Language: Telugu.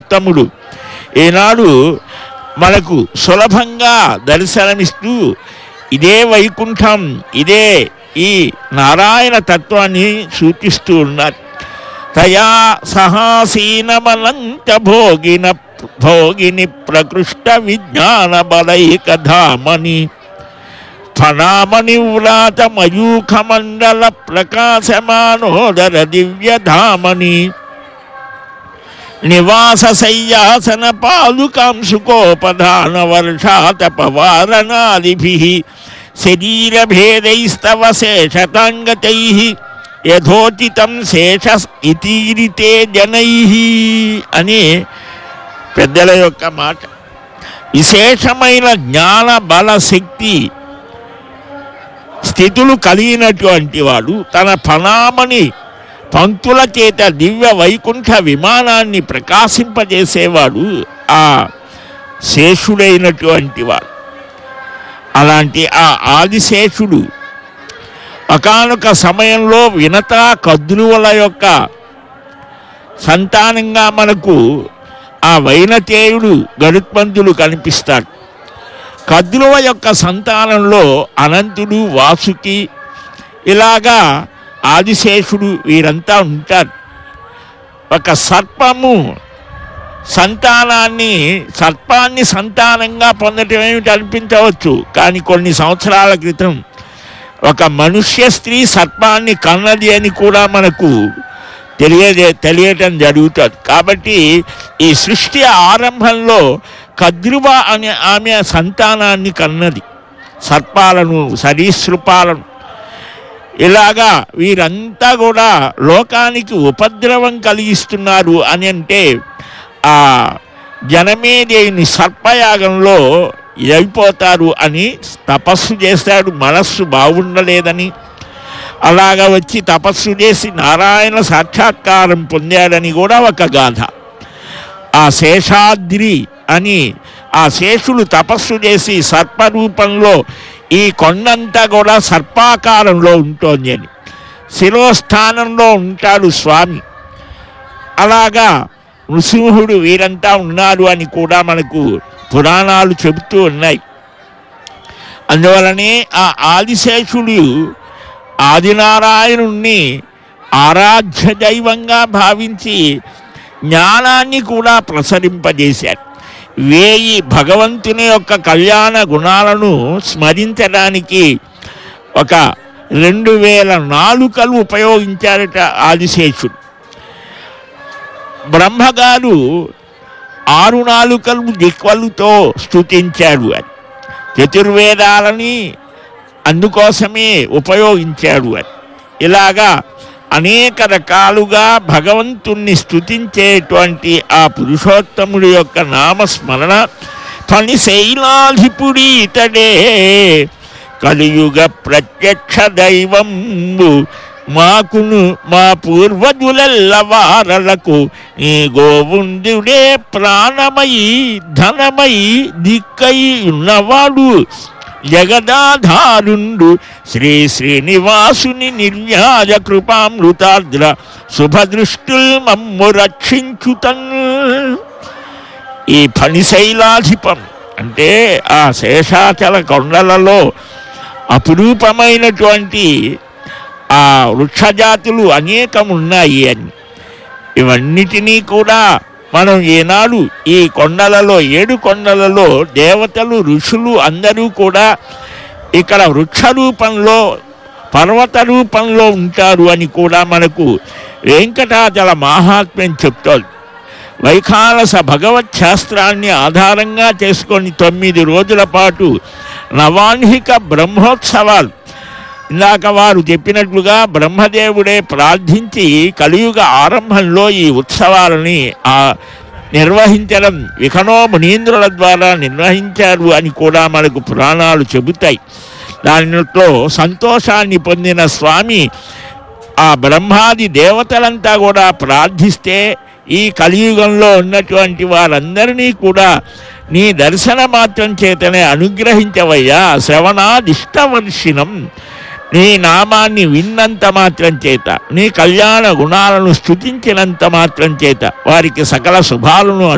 పురుషోత్తముడు ఈనాడు మనకు సులభంగా దర్శనమిస్తూ ఇదే వైకుంఠం, ఇదే ఈ నారాయణ తత్వాన్ని సూచిస్తూ ఉన్నారు. తయా సహాసీనమనంత భోగిని ప్రకృష్ట విజ్ఞాన బలైక ధామని ఫణామణి వ్రాత మయూఖ మండల ప్రకాశమానోదర దివ్యధామని నివాస శయ్యాసన పాదుకాంశుకోపధాన వర్షాతపవారణాదిభిః శరీరభేదైస్తవ శేషతాంగతైః యథోచితం శేష ఇతీరితే జనైః అని పెద్దల యొక్క మాట. విశేషమైన జ్ఞాన బల శక్తి స్థితులు కలిగినటువంటి వాడు తన ఫణామణి పంక్తుల చేత దివ్య వైకుంఠ విమానాన్ని ప్రకాశింపజేసేవాడు ఆ శేషుడైనటువంటి వాడు. అలాంటి ఆ ఆదిశేషుడు ఒకానొక సమయంలో వినత కద్రువుల యొక్క సంతానంగా మనకు ఆ వైనతేయుడు గరుత్మంతుడు కనిపిస్తాడు. కద్రువ యొక్క సంతానంలో అనంతుడు, వాసుకి, ఇలాగా ఆదిశేషుడు వీరంతా ఉంటారు. ఒక సర్పాన్ని సంతానంగా పొందటం ఏమిటి అనిపించవచ్చు, కానీ కొన్ని సంవత్సరాల క్రితం ఒక మనుష్య స్త్రీ సర్పాన్ని కన్నది అని కూడా మనకు తెలియటం జరుగుతుంది. కాబట్టి ఈ సృష్టి ఆరంభంలో కద్రువ అనే ఆమె సంతానాన్ని కన్నది, సర్పాలను, సరీసృపాలను. ఇలాగా వీరంతా కూడా లోకానికి ఉపద్రవం కలిగిస్తున్నారు అని అంటే ఆ జనమేదేవిని సర్పయాగంలో అయిపోతారు అని తపస్సు చేశాడు. మనస్సు బాగుండలేదని అలాగా వచ్చి తపస్సు చేసి నారాయణ సాక్షాత్కారం పొందాడని కూడా ఒక గాథ. ఆ శేషాద్రి అని ఆ శేషుడు తపస్సు చేసి సర్పరూపంలో ఈ కొండంతా కూడా సర్పాకారంలో ఉంటోంది అని, శిరోస్థానంలో ఉంటాడు స్వామి. అలాగా నృసింహుడు వీరంతా ఉన్నారు అని కూడా మనకు పురాణాలు చెబుతూ ఉన్నాయి. అందువలనే ఆ ఆదిశేషుడు ఆదినారాయణుణ్ణి ఆరాధ్య దైవంగా భావించి జ్ఞానాన్ని కూడా ప్రసరింపజేశాడు. 1000 భగవంతుని యొక్క కళ్యాణ గుణాలను స్మరించడానికి ఒక 2000 నాలుకలు ఉపయోగించారట ఆదిశేషుడు. బ్రహ్మగారు 6 నాలుకలు దిక్వలుతో స్తుతించాడు అని, చతుర్వేదాలని అందుకోసమే ఉపయోగించాడు అని. ఇలాగా అనేక రకాలుగా భగవంతుణ్ణి స్తుతించేటువంటి ఆ పురుషోత్తముడి యొక్క నామస్మరణ ఫణిశైలాధిపుడి ఇతడే కలియుగ ప్రత్యక్ష దైవంబు మాకును మా పూర్వజులెల్ల వారలకు ఈ గోవుందుడే ప్రాణమయి ధనమయి దిక్కై ఉన్నవాడు జగదాధారుండు శ్రీ శ్రీనివాసుని నిర్వ్యాజ కృపామృతాద్ర శుభదృష్టుల్ మమ్ము రక్షించుతన్. ఈ ఫణిశైలాధిపం అంటే ఆ శేషాచల కొండలలో అపురూపమైనటువంటి ఆ వృక్షజాతులు అనేకం ఉన్నాయి అని, ఇవన్నిటినీ కూడా మనం ఈనాడు ఈ కొండలలో 7 కొండలలో దేవతలు, ఋషులు అందరూ కూడా ఇక్కడ వృక్ష రూపంలో, పర్వత రూపంలో ఉంటారు అని కూడా మనకు వెంకటాచల మహాత్మ్యం చెప్తోంది. వైఖానస భగవత్ శాస్త్రాన్ని ఆధారంగా చేసుకొని 9 రోజుల పాటు నవాన్హిక బ్రహ్మోత్సవాలు, ఇందాక వారు చెప్పినట్లుగా బ్రహ్మదేవుడే ప్రార్థించి కలియుగ ఆరంభంలో ఈ ఉత్సవాలని నిర్వహించడం విఖనో మునీంద్రుల ద్వారా నిర్వహించారు అని కూడా మనకు పురాణాలు చెబుతాయి. దానిలో సంతోషాన్ని పొందిన స్వామి ఆ బ్రహ్మాది దేవతలంతా కూడా ప్రార్థిస్తే ఈ కలియుగంలో ఉన్నటువంటి వారందరినీ కూడా నీ దర్శన మాత్రం చేతనే అనుగ్రహించవయ్యా, శ్రవణాదిష్టవర్షిణం, నీ నామాన్ని విన్నంత మాత్రం చేత, నీ కళ్యాణ గుణాలను స్తుతించినంత మాత్రం చేత వారికి సకల శుభాలను